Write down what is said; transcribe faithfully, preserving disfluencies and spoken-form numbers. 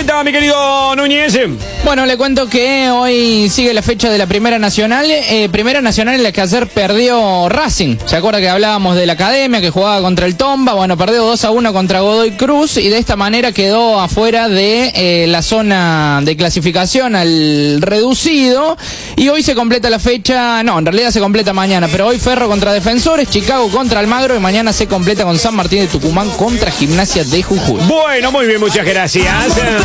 vuelta, mi querido Núñez. Bueno, le cuento que hoy sigue la fecha de la Primera Nacional. Eh, Primera Nacional en la que ayer perdió Racing. ¿Se acuerda que hablábamos de la Academia, que jugaba contra el Tomba? Bueno, perdió dos a uno contra Godoy Cruz y de esta manera quedó afuera de eh, la zona de clasificación al reducido. Y hoy se completa la fecha, no, en realidad se completa mañana, pero hoy Ferro contra Defensores, Chicago contra Almagro y mañana se completa con San Martín de Tucumán contra Gimnasia de Jujuy. Bueno, muy bien, muchas gracias.